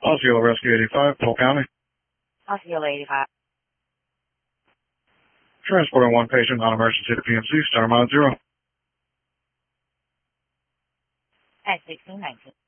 Osceola Rescue 85, Polk County. Osceola 85. Transporting one patient on emergency to PMC, star mod 0. At 1619.